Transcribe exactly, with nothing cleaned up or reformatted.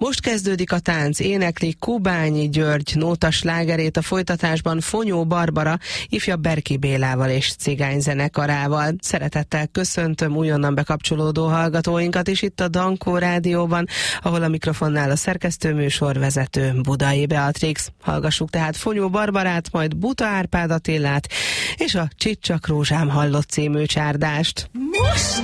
Most kezdődik a tánc, énekli Kubányi György nóta slágerét, a folytatásban Fonyó Barbara ifjabb Berki Bélával és Cigány zenekarával. Szeretettel köszöntöm újonnan bekapcsolódó hallgatóinkat is itt a Dankó Rádióban, ahol a mikrofonnál a szerkesztő műsorvezető Budai Beatrix. Hallgassuk tehát Fonyó Barbarát, majd Buta Árpád Attillát és a Csicsak rózsám hallott című csárdást. Most